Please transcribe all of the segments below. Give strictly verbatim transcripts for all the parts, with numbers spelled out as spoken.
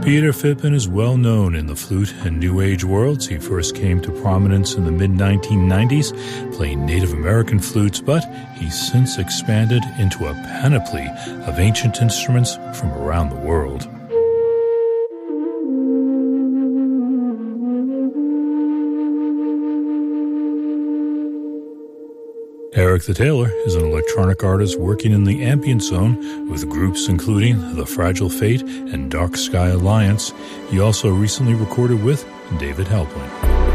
Peter Phippen is well known in the flute and New Age worlds. He first came to prominence in the mid nineteen nineties, playing Native American flutes, but he's since expanded into a panoply of ancient instruments from around the world. Eric the Tailor is an electronic artist working in the ambient zone with groups including The Fragile Fate and Dark Sky Alliance. He also recently recorded with David Halpling.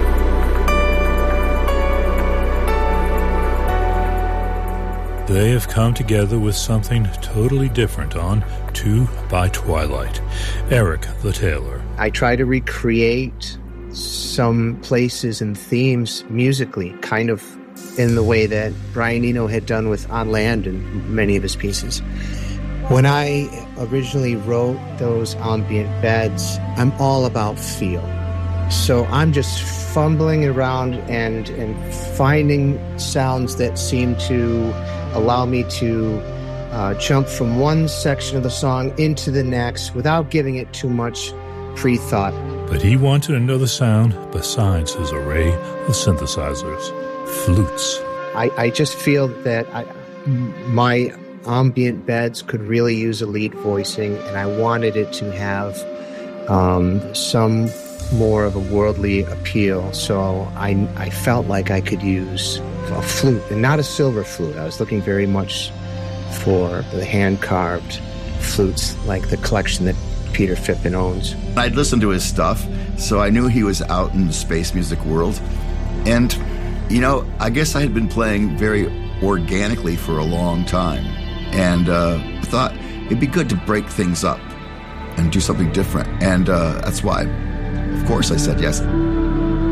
They have come together with something totally different on Two by Twilight. Eric the Tailor. I try to recreate some places and themes musically, kind of in the way that Brian Eno had done with On Land and many of his pieces. When I originally wrote those ambient beds, I'm all about feel. So I'm just fumbling around and, and finding sounds that seem to allow me to uh, jump from one section of the song into the next without giving it too much pre-thought. But he wanted another sound besides his array of synthesizers. Flutes. I, I just feel that I, my ambient beds could really use a lead voicing, and I wanted it to have um, some more of a worldly appeal. So I, I felt like I could use a flute, and not a silver flute. I was looking very much for the hand-carved flutes, like the collection that Peter Phippen owns. I'd listened to his stuff, so I knew he was out in the space music world, and you know, I guess I had been playing very organically for a long time, and uh, thought it'd be good to break things up and do something different, and uh, that's why, of course, I said yes.